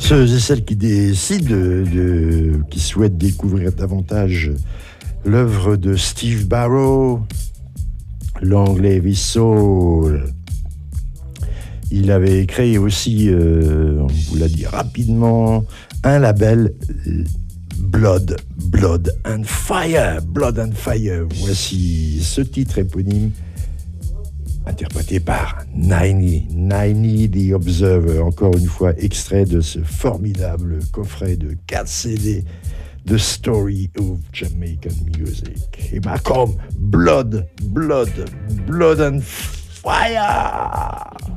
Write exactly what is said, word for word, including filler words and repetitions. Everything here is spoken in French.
Ceux et celles qui décident, de, de, qui souhaitent découvrir davantage l'œuvre de Steve Barrow, Long Live His Soul. Il avait créé aussi, euh, on vous l'a dit rapidement, un label Blood, Blood and Fire. Blood and Fire. Voici ce titre éponyme interprété par Niney, Niney the Observer, encore une fois extrait de ce formidable coffret de quatre C D, The Story of Jamaican Music. Et bah comme Blood, Blood, Blood and Fire.